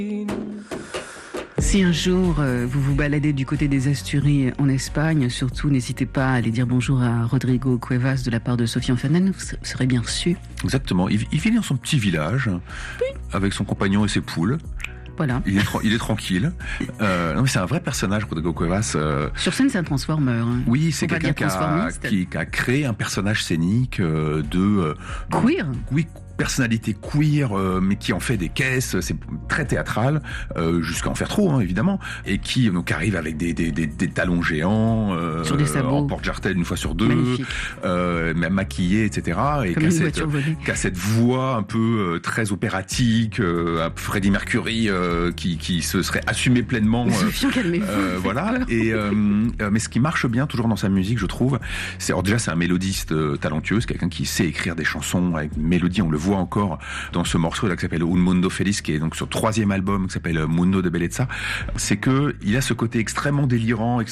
Si un jour vous vous baladez du côté des Asturies en Espagne, surtout n'hésitez pas à aller dire bonjour à Rodrigo Cuevas de la part de Sofiane Fernandez, vous serez bien reçu. Exactement, il vit dans son petit village, avec son compagnon et ses poules. Voilà. Il est tranquille. Non, mais c'est un vrai personnage, Rodrigo Cuevas. Sur scène, c'est un transformer. Oui, c'est quelqu'un qui a créé un personnage scénique de... queer. Oui, personnalité queer, mais qui en fait des caisses, c'est très théâtral, jusqu'à en faire trop, hein, évidemment, et qui donc arrive avec des talons géants, sur des sabots, en porte-jartel une fois sur deux, même maquillé, etc. Et qui a cette voix un peu très opératique, un peu Freddie Mercury, qui se serait assumé pleinement. Voilà. Et mais ce qui marche bien toujours dans sa musique, je trouve, c'est déjà c'est un mélodiste talentueux, c'est quelqu'un qui sait écrire des chansons avec une mélodie, on le voit encore dans ce morceau là qui s'appelle Un Mundo Feliz, qui est donc sur le 3e album qui s'appelle Mundo de Bellezza. C'est que il a ce côté extrêmement délirant,